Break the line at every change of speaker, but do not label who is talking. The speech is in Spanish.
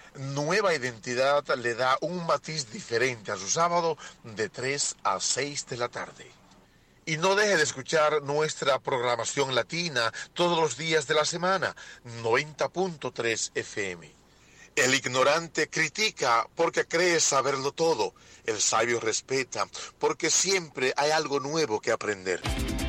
Nueva Identidad le da un matiz diferente a su sábado de 3 a 6 de la tarde. Y no deje de escuchar nuestra programación latina todos los días de la semana, 90.3 FM. El ignorante critica porque cree saberlo todo. El sabio respeta porque siempre hay algo nuevo que aprender.